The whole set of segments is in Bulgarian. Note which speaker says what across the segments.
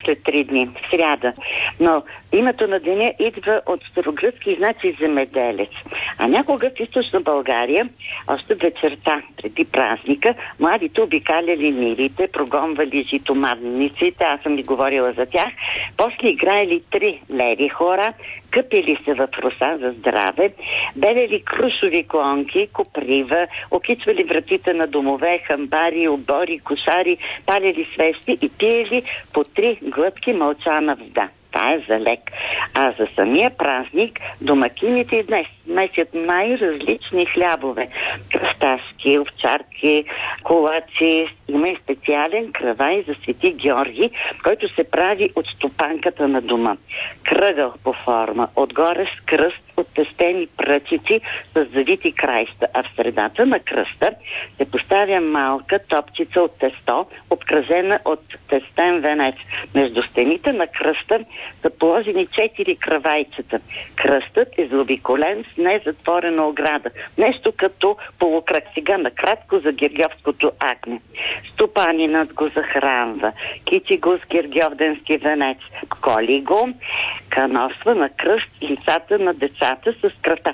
Speaker 1: след 3 дни, в сряда. Но името на деня идва от старогръцки, значи земеделец. А някога в източна България, още вечерта преди празника, младите обикаляли нивите, прогонвали житомарниците, аз съм ви говорила за тях, после играели 3 леви хора, къпили се в роса за здраве, белели крушови клонки, коприва, окичвали вратите на домове, хамбари, обори, кошари, палели свещи и пиели по 3 глътки мълчана вода. Това е за лек. А за самия празник домакините и днес месят най-различни хлябове. Кръсташки, овчарки, колаци. Има и специален кравай за Свети Георги, който се прави от стопанката на дома. Кръгъл по форма, отгоре с кръст от тестени пръчици с завити краища, а в средата на кръста се поставя малка топчица от тесто, обкръжена от тестен венец. Между стените на кръста са положени 4 кравайчета. Кръстът е заобиколен с незатворена ограда. Нещо като полукръг. Сега накратко за Гергьовското агне. Стопанинът го захранва, кичи го с гергьовденски венец, коли го, каносва на кръст лицата на децата с кръста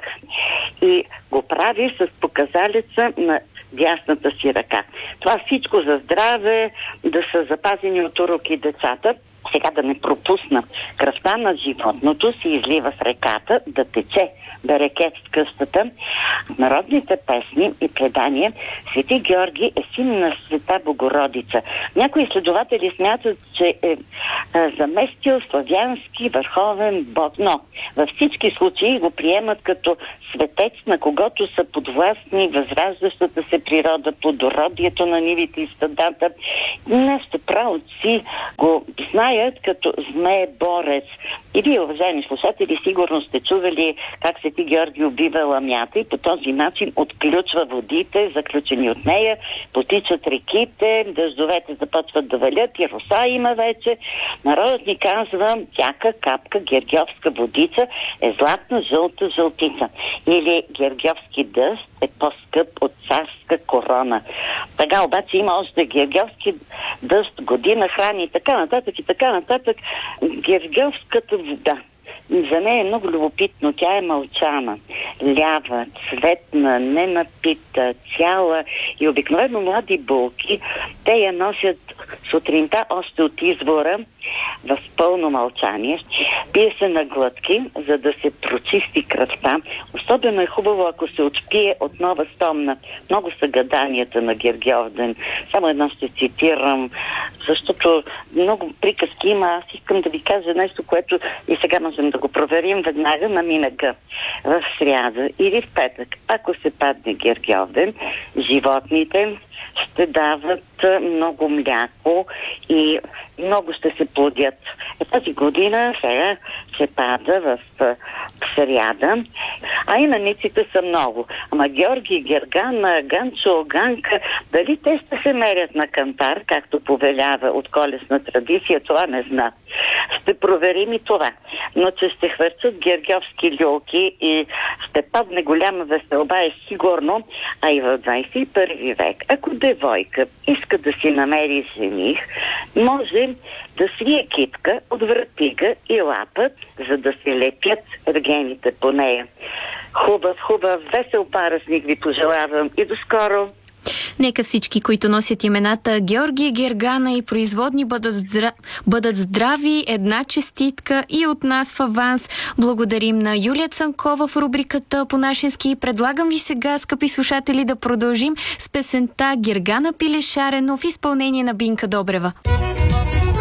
Speaker 1: и го прави с показалеца на дясната си ръка. Това всичко за здраве, да са запазени от уроки децата. Сега да не пропусна. Кръвта на животното се излива в реката да тече берекет в къщата. В народните песни и предания Свети Георги е син на Света Богородица. Някои изследователи смятат, че е заместил славянски върховен бог, но във всички случаи го приемат като светец, на когото са подвластни възраждащата се природа, плодородието на нивите и стадата. Нашите праотци го знаят като змееборец. И вие, уважаеми слушатели, сигурно сте чували как Свети Георги убива ламята и по този начин отключва водите, заключени от нея, потичат реките, дъждовете започват да валят и роса има вече. Народът ни казва, всяка капка гергьовска водица е златна жълта жълтица. Или гергьовски дъжд е по-скъп от царска корона. Сега обаче има още гергьовски дъжд, година, храни и така нататък и така нататък. Гергьовската вода. За нея е много любопитно. Тя е мълчана, лява, цветна, ненапита, цяла и обикновено млади булки. Те я носят сутринта още от извора в пълно мълчание. Пие се на глътки, за да се прочисти кръвта. Особено е хубаво, ако се отпие от нова стомна. Много са гаданията на Гергьовден. Само едно ще цитирам, защото много приказки има. Аз искам да ви кажа нещо, което и сега можем да го проверим веднага на минага. В сряда или в петък, ако се падне Гергьовден, животните ще дават много мляко и много ще се плодят. Тази година сега се пада в сряда, а имениците са много. Ама Георги, Гергана, Ганчо, Ганка, дали те ще се мерят на кантар, както повелява от колесна традиция, това не знам. Ще проверим и това. Но че ще хвърчат гергьовски люлки и ще падне голяма веселба е сигурно, а и в 21 век. Ако девойка иска да си намери жених, може да свие китка от вратига и лапът, за да се лепят ергените по нея. Хубав, весел парусник ви пожелавам и до скоро!
Speaker 2: Нека всички, които носят имената Георги, Гергана и производни бъдат здрави, една честитка и от нас в аванс. Благодарим на Юлия Цанкова в рубриката по-нашенски. Предлагам ви сега, скъпи слушатели, да продължим с песента Гергана пиле шарено в изпълнение на Бинка Добрева.